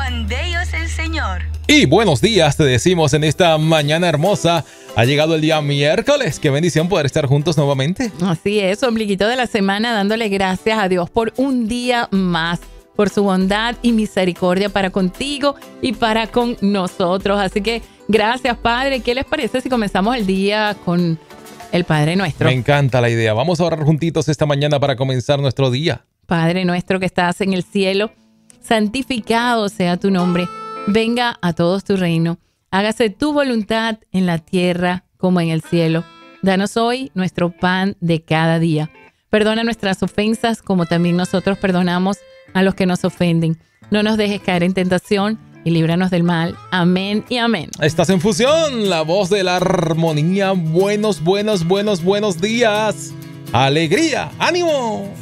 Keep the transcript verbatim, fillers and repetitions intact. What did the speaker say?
Juan de Dios el Señor. Y buenos días, te decimos en esta mañana hermosa. Ha llegado el día miércoles. Qué bendición poder estar juntos nuevamente. Así es, ombliguito de la semana, dándole gracias a Dios por un día más, por su bondad y misericordia para contigo y para con nosotros. Así que gracias, Padre. ¿Qué les parece si comenzamos el día con el Padre Nuestro? Me encanta la idea. Vamos a orar juntitos esta mañana para comenzar nuestro día. Padre nuestro que estás en el cielo, santificado sea tu nombre. Venga a todos tu reino. Hágase tu voluntad en la tierra como en el cielo. Danos hoy nuestro pan de cada día. Perdona nuestras ofensas como también nosotros perdonamos a los que nos ofenden. No nos dejes caer en tentación y líbranos del mal. Amén y amén. Estás en Fusión, la voz de la armonía. Buenos, buenos, buenos, buenos días. Alegría, ánimo.